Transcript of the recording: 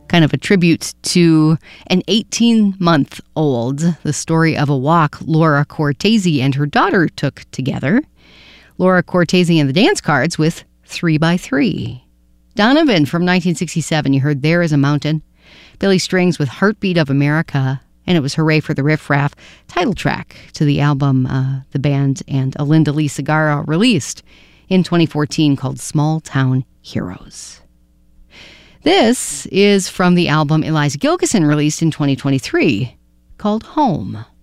kind of a tribute to an 18-month-old, the story of a walk Laura Cortese and her daughter took together. Laura Cortese and the Dance Cards with 3x3. Donovan from 1967, you heard There Is a Mountain. Billy Strings with Heartbeat of America, and it was Hooray for the Riff Raff, title track to the album the band and Alinda Lee Segarra released in 2014 called Small Town Heroes. This is from the album Eliza Gilkyson released in 2023 called Home.